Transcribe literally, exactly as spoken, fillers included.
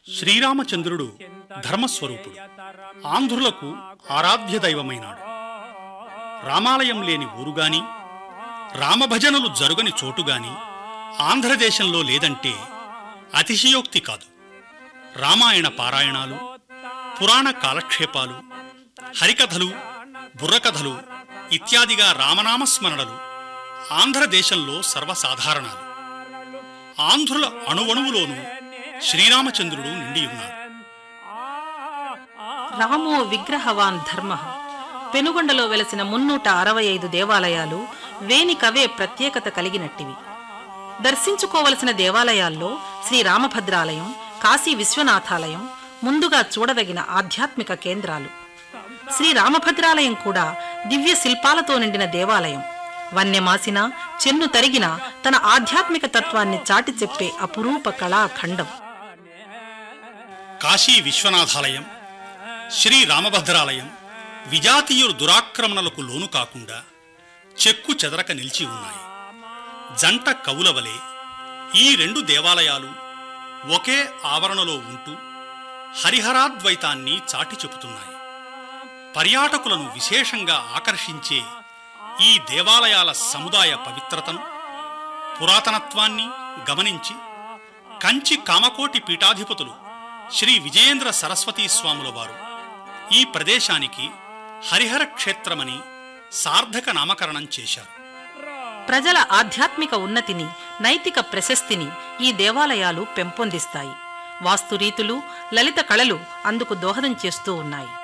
శ్రీరామచంద్రుడు ధర్మస్వరూపుడు. ఆంధ్రులకు ఆరాధ్య దైవమైనాడు. రామాలయం లేని ఊరుగాని, రామభజనలు జరుగని చోటుగాని ఆంధ్రదేశంలో లేదంటే అతిశయోక్తి కాదు. రామాయణ పారాయణాలు, పురాణ కాలక్షేపాలు, హరికథలు, బుర్రకథలు ఇత్యాదిగా రామనామస్మరణలు ఆంధ్రదేశంలో సర్వసాధారణాలు. ఆంధ్రుల అణువణువులోనూ శ్రీరామచంద్రుడు నిండియున్నాడు. రామో విగ్రహవాన్ ధర్మ. పెనుగొండలో వెలసిన మున్నూట అరవై ఐదు దేవాలయాలు వేనికవే ప్రత్యేకత కలిగినట్టివి. దర్శించుకోవలసిన దేవాలయాల్లో శ్రీరామభద్రాలయం, కాశీ విశ్వనాథాలయం ముందుగా చూడదగిన ఆధ్యాత్మిక కేంద్రాలు. శ్రీరామభద్రాలయం కూడా దివ్య శిల్పాలతో నిండిన దేవాలయం. వన్యమాసిన, చెన్ను తరిగిన తన ఆధ్యాత్మిక తత్వాన్ని చాటి చెప్పే అపురూప కళాఖండం. కాశీ విశ్వనాథాలయం, శ్రీ రామభద్రాలయం విజాతీయుల దురాక్రమణలకు లోను కాకుండా చెక్కు చెదరక నిలిచి ఉన్నాయి. జంట కవుల వలె ఈ రెండు దేవాలయాలు ఒకే ఆవరణలో ఉంటూ హరిహరాద్వైతాన్ని చాటి చెబుతున్నాయి. పర్యాటకులను విశేషంగా ఆకర్షించే ఈ దేవాలయాల సముదాయ పవిత్రతను, పురాతనత్వాన్ని గమనించి కంచి కామకోటి పీఠాధిపతులు శ్రీ విజయేంద్ర సరస్వతీ స్వాముల వారు ఈ ప్రదేశానికి హరిహర క్షేత్రమని సార్థక నామకరణం చేశారు. ప్రజల ఆధ్యాత్మిక ఉన్నతిని, నైతిక ప్రశస్తిని ఈ దేవాలయాలు పెంపొందిస్తాయి. వాస్తురీతులు, లలిత కళలు అందుకు దోహదం చేస్తూ ఉన్నాయి.